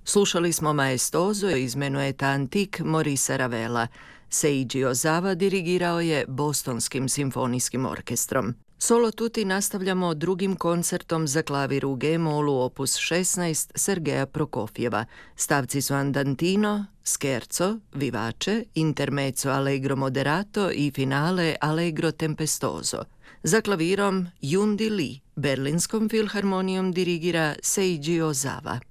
Slušali smo Maestoso iz Menueta Antique Maurice Ravela. Seiji Ozawa dirigirao je Bostonskim simfonijskim orkestrom. Solo tutti nastavljamo drugim koncertom za klavir u G-molu opus 16 Sergeja Prokofjeva. Stavci su Andantino, Scherzo, Vivace, Intermezzo Allegro moderato i finale Allegro tempestoso. Za klavirom Yundi Lee, Berlinskom filharmonijom dirigira Seiji Ozawa.